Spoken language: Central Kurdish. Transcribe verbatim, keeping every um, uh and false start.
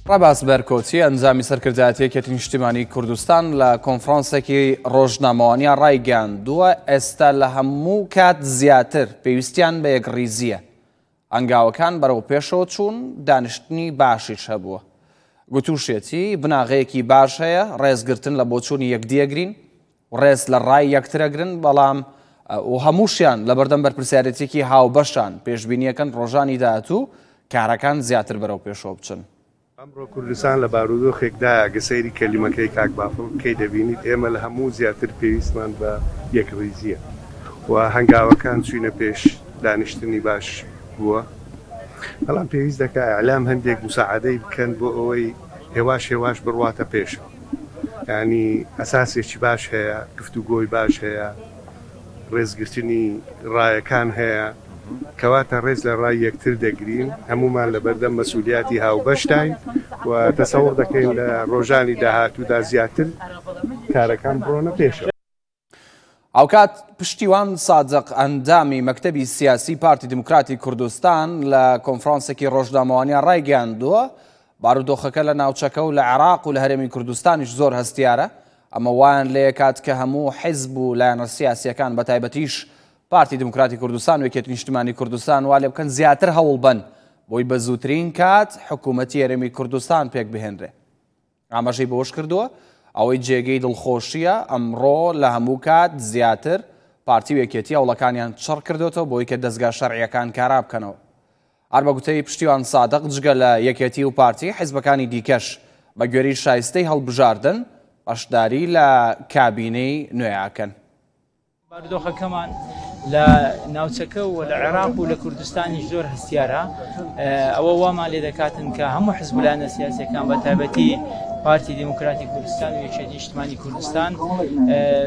ڕەباس بەرکۆچی ئەنجامی سەرکردایەتیەکێتی نیشتیمانی کوردستان لە کۆنفرانسێکی ڕۆژنامەوانیە ڕایگەاندووە ئێستا لە هەموو کات زیاتر پێویستیان بە یەکڕیزیە. ئەنگاوەکان بەرەو پێشەوە چوون دانیشتنی باشیش هەبووە. گوتوشێتی بناغەیەکی باش هەیە ڕێزگرتن لە بۆچوونی یەکدیەگرین و ڕێز لە ڕای یەکترەگرن، بەڵام و هەمووشیان لە بەردەم بەرپرسیارەتێکی هاوبەشان پێشبینیەکەن ڕۆژانی داهاتوو کارەکان زیاتر بەرەو پێشەوە بچن. ئەمڕۆ کوردستان لە بارودۆخێکدایە گەسەیری کەلیمەکەی کاک بافڵ کەی دەبینیت ئێمە لە هەموو زیاتر پێویستمان بە یەکڕیزیە و هەنگاوەکان چوینە پێش دانیشتنی باش بووە، بەڵام پێویست دەکا ئەعلام هەندێک موساعدەی بکەن بۆ ئەوەی هێواش هێواش بڕواتە پێشەوە. یعنی ئەساسێکی باش هەیە، گفتوگۆی باش هەیە، ڕێزگرتنی ڕایەکان هەیە، کەواتە ڕێز لە ڕای یەکتر دەگرین، هەمومان لە بەردەم مەسئولیاتی هاوبەشتین و تەسەوڕ دەکەین لە ڕۆژانی داهاتوودا زیاتر کارەکان بڕۆنە پێشەوە. ئەوکات پشتیوان سادق ئەندامی مەکتەبی سیاسی پارتی دموکراتی کوردستان لە کۆنفرانسێکی ڕۆژنامەوانیە ڕایگەاندووە بارودۆخەکە لە ناوچەکە و لە عێراق و لە هەرێمی کوردستانیش زۆر هەستیارە. ئەمە وایان لێ کات کە هەموو حیزب و لایەنە سیاسیەکان بەتایبەتیش پارتی دموکراتی کوردستان و یەکێتی نیشتیمانی کوردستان وا لێ بکەن زیاتر هەوڵ بن بۆی بە زووترین کات حکوومەتی هەرێمی کوردستان پێک بهێنرێ. ئاماژەی بەوەش کردووە ئەوەی جێگەی دڵخۆشیە ئەمڕۆ لە هەموو کات زیاتر پارتی و یەکێتی هەوڵەکانیان چڕ کردوێتەوە بۆی کە دەستگا شەرعیەکان کارا بکەنەوە. هەر بە گوتەی پشتیوان سادق جگە لە یەکێتی و پارتی حیزبەکانی دیکەش بە گوێرەی شایستەی هەڵبژاردن بەشداری لە کابینەی نوێیاکەن. بارودۆخەکەمان لە ناوچەکە و لە عێراق و لە کوردستانی زۆر هەستیارە. ئەوە وامان لێ دەکاتن کە هەموو حیزب و لایەنە سیاسیەکان بەتایبەتی پارتی دموکراتی کوردستان و یەکێتی نیشتیمانی کوردستان